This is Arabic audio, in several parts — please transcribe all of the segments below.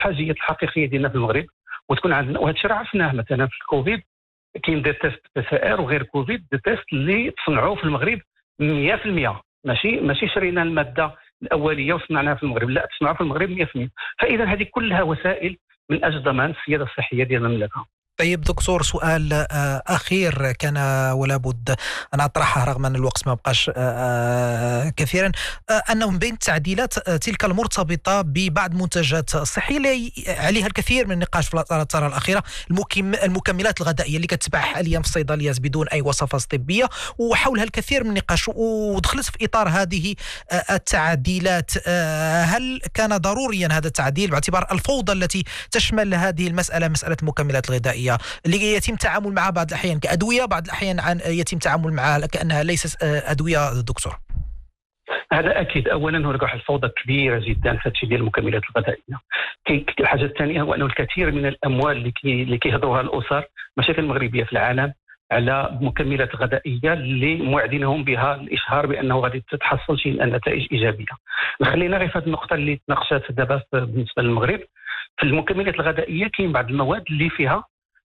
الحاجيات الحقيقيه ديالنا في المغرب، وتكون عندنا، وهذا الشيء عرفناه مثلا في الكوفيد. كاين دي تيست بي سي ار وغير كوفيد، دي تيست اللي تصنعوا في المغرب 100%. ماشي شرينا الماده الاوليه وصنعناها في المغرب، لا، تصنعوا في المغرب 100%. فاذا هذه كلها وسائل من اجل ضمان السياده الصحيه ديال المملكه. طيب دكتور، سؤال أخير كان ولا بد أن أطرحه رغم أن الوقت ما بقاش كثيرا، أنه من بين التعديلات تلك المرتبطة ببعض منتجات الصحية اللي عليها الكثير من النقاش في الفترة الأخيرة، المكملات الغذائية اللي كتباع حاليا في الصيدليات بدون أي وصفات طبية، وحولها الكثير من النقاش. ودخلت في إطار هذه التعديلات، هل كان ضروريا هذا التعديل باعتبار الفوضى التي تشمل هذه المسألة، مسألة المكملات الغذائية اللي يتم التعامل معها بعض الأحيان كأدوية، بعض الأحيان يتم التعامل معها كأنها ليست أدوية دكتور؟ هذا اكيد. اولا هناك واحد الفوضى كبيره جدا في هادشي ديال المكملات الغذائيه. الحاجه الثانيه هو انه الكثير من الاموال اللي كيهضروها الاسر، مشاكل المغربيه في العالم، على مكملات غذائيه اللي موعدينهم بها الاشهار بانه غادي تتحصل شي نتائج ايجابيه. خلينا غير في هذه النقطه اللي تناقشات دابا بالنسبه للمغرب. في المكملات الغذائيه كاين بعض المواد اللي فيها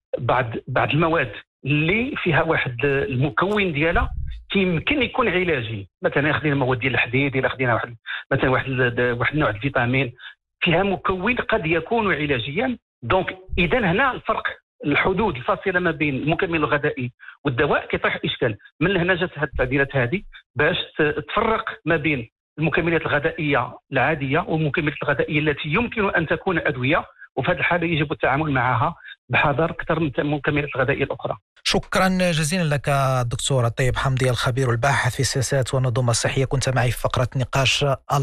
بعض المواد اللي فيها واحد المكون ديالها يمكن يكون علاجي. مثلا خدينا مواد ديال الحديد، الا خدينا مثلا واحد نوع الفيتامين فيها مكون قد يكون علاجيا. دونك اذا هنا الفرق، الحدود الفاصله ما بين المكمل الغذائي والدواء كيطرح اشكال. من هنا جات هذه التعديلات هذه باش تفرق ما بين المكملات الغذائيه العاديه والمكملات الغذائيه التي يمكن ان تكون ادويه، وفي هذه الحاله يجب التعامل معها بحذر اكثر من المكملات الغذائيه الاخرى. شكرا جزيلا لك الدكتور الطيب حمدي، الخبير والباحث في السياسات والنظم الصحيه. كنت معي في فقره نقاش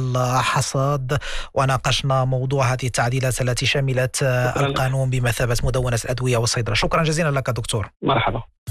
الحصاد، وناقشنا موضوع هذه التعديلات التي شملت القانون بمثابه مدونه الادويه والصيدله. شكرا جزيلا لك دكتور. مرحبا.